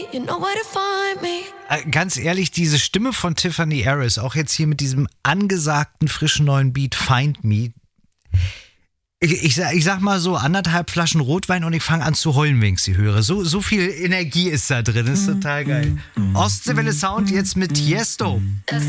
You know where to find me. Ganz ehrlich, diese Stimme von Tiffany Harris, auch jetzt hier mit diesem angesagten, frischen neuen Beat Find Me. Ich sag mal so, 1,5 Flaschen Rotwein und ich fange an zu heulen, wenn ich sie höre. So viel Energie ist da drin, ist total geil. Ostseewelle Sound jetzt mit Tiesto.